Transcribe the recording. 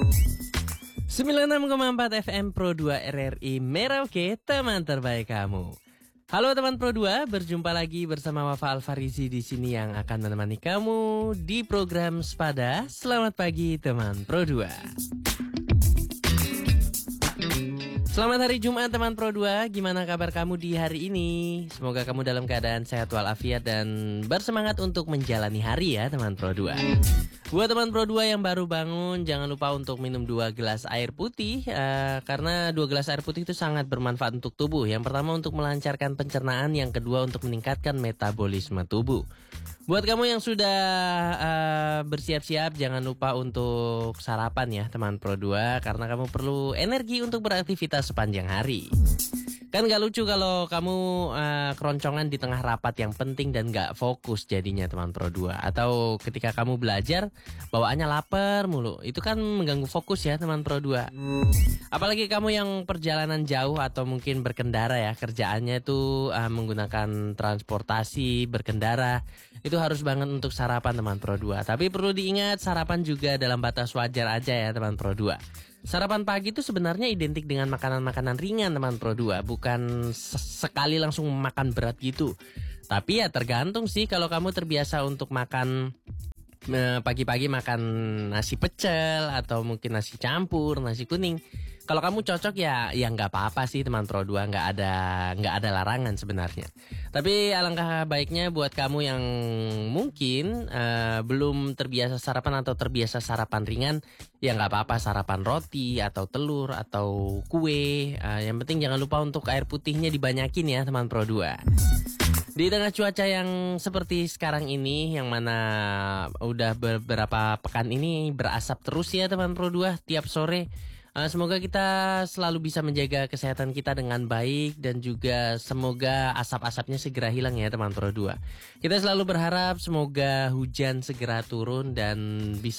96,4 FM Pro 2 RRI Merauke, teman terbaik kamu. Halo teman Pro 2, berjumpa lagi bersama Wafa Alfarizi di sini yang akan menemani kamu di program Sepada. Selamat pagi teman Pro 2. Selamat hari Jumat teman Pro 2, gimana kabar kamu di hari ini? Semoga kamu dalam keadaan sehat walafiat dan bersemangat untuk menjalani hari ya teman Pro 2. Buat teman Pro 2 yang baru bangun, jangan lupa untuk minum 2 gelas air putih karena 2 gelas air putih itu sangat bermanfaat untuk tubuh. Yang pertama untuk melancarkan pencernaan, yang kedua untuk meningkatkan metabolisme tubuh. Buat kamu yang sudah bersiap-siap, jangan lupa untuk sarapan ya teman Pro 2 karena kamu perlu energi untuk beraktivitas sepanjang hari. Kan gak lucu kalau kamu keroncongan di tengah rapat yang penting dan gak fokus jadinya teman Pro 2. Atau ketika kamu belajar bawaannya lapar mulu, itu kan mengganggu fokus ya teman Pro 2. Apalagi kamu yang perjalanan jauh atau mungkin berkendara ya, kerjaannya itu menggunakan transportasi, berkendara. Itu harus banget untuk sarapan teman Pro 2. Tapi perlu diingat sarapan juga dalam batas wajar aja ya teman Pro 2. Sarapan pagi itu sebenarnya identik dengan makanan-makanan ringan teman Pro 2, bukan sekali langsung makan berat gitu. Tapi ya tergantung sih, kalau kamu terbiasa untuk makan pagi-pagi makan nasi pecel atau mungkin nasi campur, nasi kuning. Kalau kamu cocok ya nggak apa-apa sih teman Pro 2, nggak ada larangan sebenarnya. Tapi alangkah baiknya buat kamu yang mungkin belum terbiasa sarapan atau terbiasa sarapan ringan, ya nggak apa-apa sarapan roti atau telur atau kue. Yang penting jangan lupa untuk air putihnya dibanyakin ya teman Pro 2. Di tengah cuaca yang seperti sekarang ini, yang mana udah beberapa pekan ini berasap terus ya teman Pro 2 tiap sore. Semoga kita selalu bisa menjaga kesehatan kita dengan baik dan juga semoga asap-asapnya segera hilang ya teman Pro 2. Kita selalu berharap semoga hujan segera turun dan